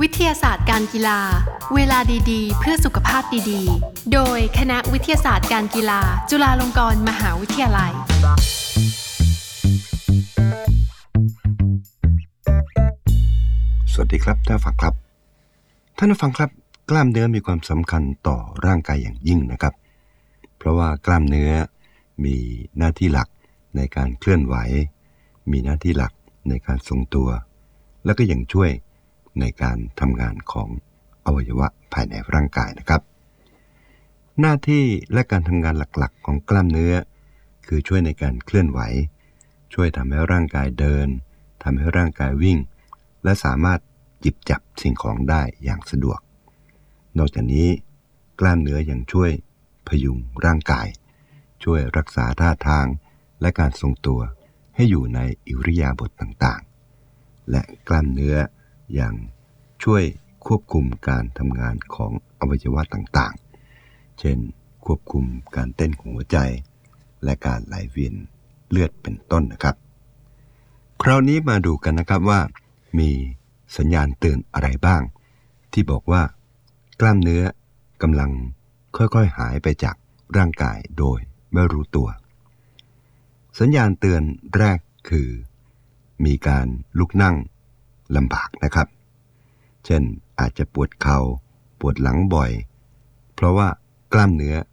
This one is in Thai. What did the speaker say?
วิทยาศาสตร์การกีฬาเวลาดีๆเพื่อสุขภาพดีๆโดยคณะวิทยาศาสตร์การกีฬาจุฬาลงกรณ์มหาวิทยาลัยสวัสดีครับท่านผู้ฟังครับกล้ามเนื้อมีความสำคัญต่อร่างกายอย่างยิ่งนะครับเพราะว่ากล้ามเนื้อมีหน้าที่หลักในการเคลื่อนไหวมีหน้าที่หลักในการทรงตัวแล้วก็ยังช่วยในการทำงานของอวัยวะภายในร่างกายนะครับหน้าที่และการทำงานหลักๆของกล้ามเนื้อคือช่วยในการเคลื่อนไหวช่วยทำให้ร่างกายเดินทำให้ร่างกายวิ่งและสามารถหยิบจับสิ่งของได้อย่างสะดวกนอกจากนี้กล้ามเนื้อยังช่วยพยุงร่างกายช่วยรักษาท่าทางและการทรงตัวให้อยู่ในอิริยาบถต่างๆและกล้ามเนื้อยังช่วยควบคุมการทำงานของอวัยวะต่างๆเช่นควบคุมการเต้นของหัวใจและการไหลเวียนเลือดเป็นต้นนะครับคราวนี้มาดูกันนะครับว่ามีสัญญาณเตือนอะไรบ้างที่บอกว่ากล้ามเนื้อกำลังค่อยๆหายไปจากร่างกายโดยไม่รู้ตัวสัญญาณเตือนแรกคือมีการลุกนั่งลำบากนะครับเช่นอาจจะปวดเข่าปวดหลังบ่อยเพราะว่ากล้ามเนื้อ